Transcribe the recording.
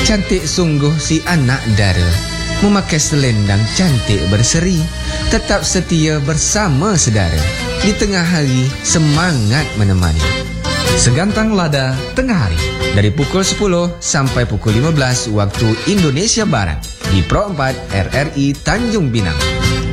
Cantik sungguh si anak dara, memakai selendang cantik berseri, tetap setia bersama sedara, di tengah hari semangat menemani. Segantang Lada Tengah Hari, dari pukul 10 sampai pukul 15 waktu Indonesia Barat, di Pro 4 RRI Tanjung Pinang.